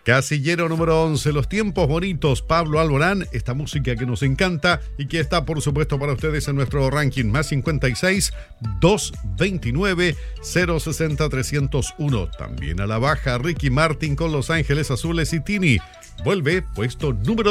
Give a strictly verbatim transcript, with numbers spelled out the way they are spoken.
Casillero número once, Los Tiempos Bonitos, Pablo Alborán, esta música que nos encanta y que está por supuesto para ustedes en nuestro ranking más cincuenta y seis, doscientos veintinueve, cero sesenta, trescientos uno. También a la baja, Ricky Martin con Los Ángeles Azules y Tini. Vuelve puesto número